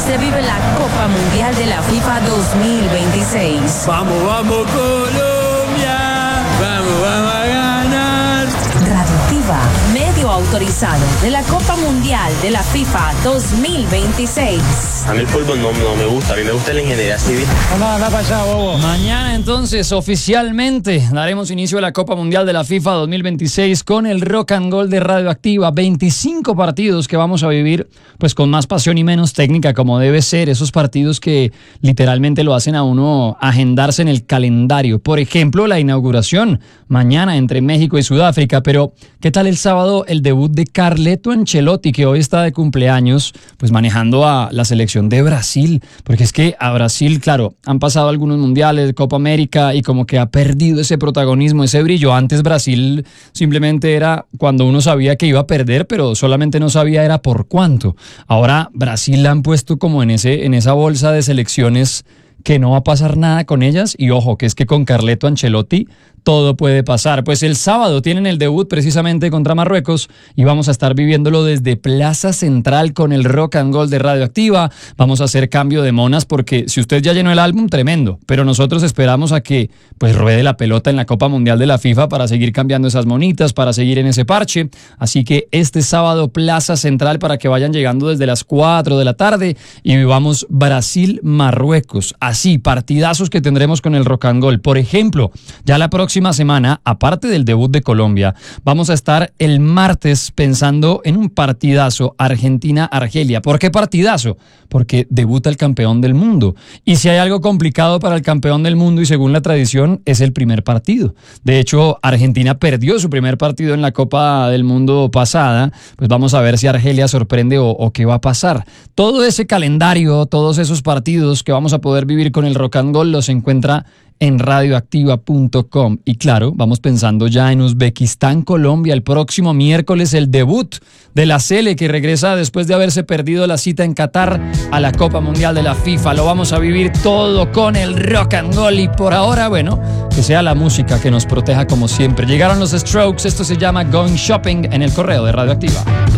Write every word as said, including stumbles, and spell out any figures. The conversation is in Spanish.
se vive la Copa Mundial de la FIFA dos mil veintiséis. Vamos, vamos Colombia, vamos, vamos a ganar. Radioactiva, medio autorizado de la Copa Mundial de la FIFA dos mil veintiséis. A mí el fútbol no, no me gusta, a mí me gusta la ingeniería civil. Anda, anda para allá, bobo. Mañana entonces oficialmente daremos inicio a la Copa Mundial de la FIFA dos mil veintiséis con el Rock and Roll de Radioactiva. veinticinco partidos que vamos a vivir pues con más pasión y menos técnica como debe ser. Esos partidos que literalmente lo hacen a uno agendarse en el calendario. Por ejemplo, la inauguración mañana entre México y Sudáfrica. Pero ¿qué tal el sábado el debut de Carleto Ancelotti, que hoy está de cumpleaños, pues manejando a la selección de Brasil? Porque es que a Brasil, claro, han pasado algunos mundiales, Copa América, y como que ha perdido ese protagonismo, ese brillo. Antes Brasil simplemente era cuando uno sabía que iba a perder, pero solamente no sabía era por cuánto. Ahora Brasil la han puesto como en ese, en esa bolsa de selecciones que no va a pasar nada con ellas, y ojo, que es que con Carleto Ancelotti todo puede pasar. Pues el sábado tienen el debut precisamente contra Marruecos y vamos a estar viviéndolo desde Plaza Central con el Rock and Roll de Radioactiva. Vamos a hacer cambio de monas porque si usted ya llenó el álbum, tremendo, pero nosotros esperamos a que pues ruede la pelota en la Copa Mundial de la FIFA para seguir cambiando esas monitas, para seguir en ese parche. Así que este sábado Plaza Central para que vayan llegando desde las cuatro de la tarde y vivamos Brasil-Marruecos. Así, partidazos que tendremos con el Rock and Roll. Por ejemplo, ya la próxima próxima semana, aparte del debut de Colombia, vamos a estar el martes pensando en un partidazo Argentina-Argelia. ¿Por qué partidazo? Porque debuta el campeón del mundo. Y si hay algo complicado para el campeón del mundo, y según la tradición, es el primer partido. De hecho, Argentina perdió su primer partido en la Copa del Mundo pasada. Pues vamos a ver si Argelia sorprende o, o qué va a pasar. Todo ese calendario, todos esos partidos que vamos a poder vivir con el Rock and Roll los encuentra en radioactiva punto com. Y claro, vamos pensando ya en Uzbekistán, Colombia, el próximo miércoles, el debut de la Sele, que regresa después de haberse perdido la cita en Qatar a la Copa Mundial de la FIFA. Lo vamos a vivir todo con el Rock and Roll, y por ahora, bueno, que sea la música que nos proteja como siempre. Llegaron los Strokes, esto se llama Going Shopping en el correo de Radioactiva.